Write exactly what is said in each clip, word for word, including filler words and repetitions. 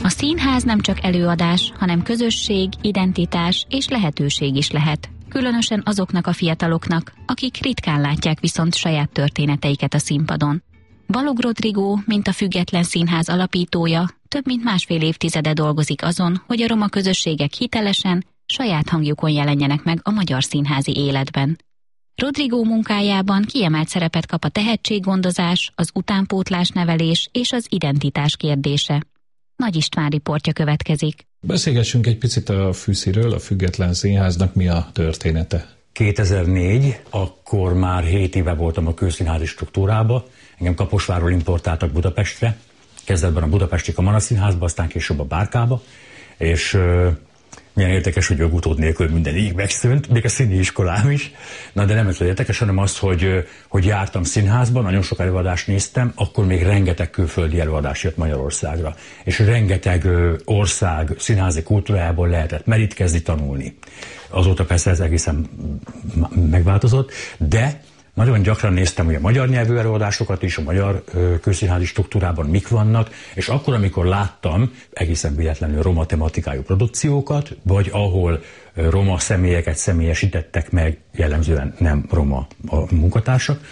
A színház nem csak előadás, hanem közösség, identitás és lehetőség is lehet. Különösen azoknak a fiataloknak, akik ritkán látják viszont saját történeteiket a színpadon. Balogh Rodrigo, mint a Független Színház alapítója, több mint másfél évtizede dolgozik azon, hogy a roma közösségek hitelesen, saját hangjukon jelenjenek meg a magyar színházi életben. Rodrigo munkájában kiemelt szerepet kap a tehetséggondozás, az utánpótlás nevelés és az identitás kérdése. Nagy István riportja következik. Beszélgessünk egy picit a Fűsziről, a Független Színháznak mi a története. kétezer-négy, akkor már hét éve voltam a Kőszínházi struktúrába, engem Kaposvárról importáltak Budapestre, kezdetben a Budapesti Kamaraszínházba, aztán később a Bárkába, és uh, milyen érdekes, hogy jogutód nélkül minden így megszűnt, még a színi iskolám is. Na de nem ez érdekes, hanem az, hogy, hogy jártam színházban, nagyon sok előadást néztem, akkor még rengeteg külföldi előadás jött Magyarországra. És rengeteg ország színházi kultúrájából lehetett merítkezni, tanulni. Azóta persze ez egészen megváltozott, de nagyon gyakran néztem, hogy a magyar nyelvű előadásokat is, a magyar közszínházi struktúrában mik vannak, és akkor, amikor láttam egészen véletlenül roma tematikájú produkciókat, vagy ahol roma személyeket személyesítettek meg, jellemzően nem roma a munkatársak,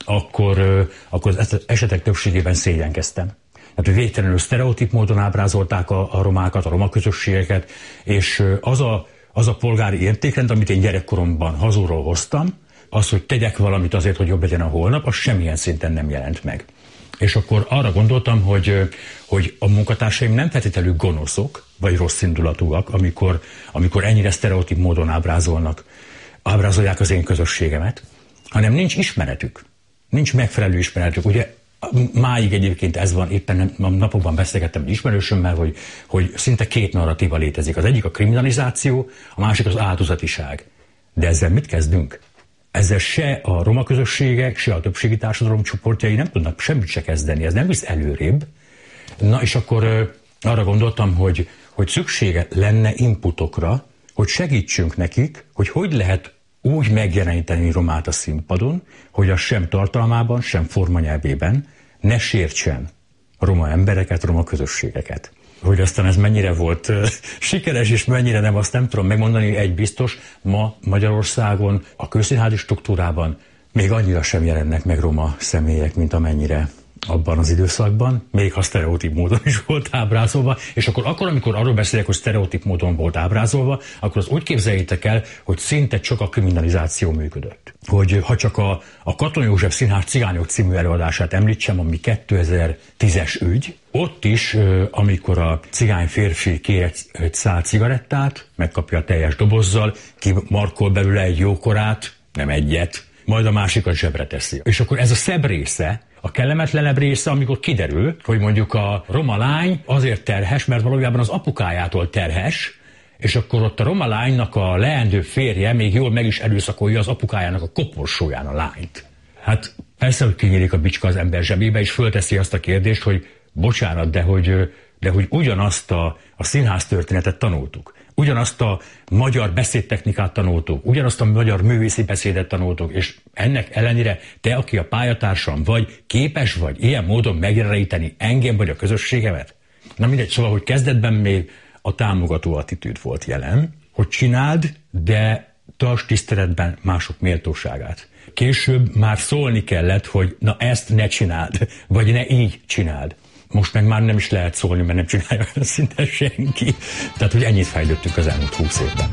akkor, akkor az esetek többségében szégyenkeztem. Hát, hogy végtelenül sztereotíp módon ábrázolták a, a romákat, a roma közösségeket, és az a, az a polgári értékrend, amit én gyerekkoromban hazulról hoztam, az, hogy tegyek valamit azért, hogy jobb legyen a holnap, az semmilyen szinten nem jelent meg. És akkor arra gondoltam, hogy, hogy a munkatársaim nem feltétlenül gonoszok, vagy rossz indulatúak, amikor, amikor ennyire sztereotíp módon ábrázolnak, ábrázolják az én közösségemet, hanem nincs ismeretük. Nincs megfelelő ismeretük. Ugye máig egyébként ez van, éppen a napokban beszélgettem egy ismerősömmel, hogy, hogy szinte két narratíva létezik. Az egyik a kriminalizáció, a másik az áldozatiság. De ezzel mit kezdünk? Ezzel se a roma közösségek, se a többségi társadalom csoportjai nem tudnak semmit se kezdeni, ez nem visz előrébb. Na és akkor ö, arra gondoltam, hogy, hogy szüksége lenne inputokra, hogy segítsünk nekik, hogy hogy lehet úgy megjeleníteni romát a színpadon, hogy az sem tartalmában, sem formanyelvében ne sértsen roma embereket, roma közösségeket. Hogy aztán ez mennyire volt uh, sikeres, és mennyire nem, azt nem tudom megmondani, egy biztos, ma Magyarországon a közszínházi struktúrában még annyira sem jelennek meg roma személyek, mint amennyire abban az időszakban, még ha sztereotíp módon is volt ábrázolva, és akkor, akkor amikor arról beszélek, hogy sztereotíp módon volt ábrázolva, akkor az úgy képzeljétek el, hogy szinte csak a kriminalizáció működött. Hogy ha csak a, a Katona József Színház Cigányok című előadását említsem, ami kétezer-tízes ügy, ott is, amikor a cigány férfi kér egy szál cigarettát, megkapja a teljes dobozzal, kimarkol belőle egy jókorát, nem egyet, majd a másikat zsebre teszi. És akkor ez a szebb része, a kellemetlenebb része, amikor kiderül, hogy mondjuk a roma lány azért terhes, mert valójában az apukájától terhes, és akkor ott a roma lánynak a leendő férje még jól meg is erőszakolja az apukájának a koporsóján a lányt. Hát persze, hogy kinyílik a bicska az ember zsebébe, és fölteszi azt a kérdést, hogy bocsánat, de hogy, de hogy ugyanazt a, a színház történetet tanultuk. Ugyanazt a magyar beszédtechnikát tanultuk, ugyanazt a magyar művészi beszédet tanultuk, és ennek ellenére te, aki a pályatársam vagy, képes vagy ilyen módon megjeleníteni engem vagy a közösségemet? Na mindegy, szóval, hogy kezdetben még a támogató attitűd volt jelen, hogy csináld, de tartsd tiszteletben mások méltóságát. Később már szólni kellett, hogy na ezt ne csináld, vagy ne így csináld. Most meg már nem is lehet szólni, mert nem csinálja szinte senki. Tehát, hogy ennyit fejlődtünk az elmúlt húsz évben.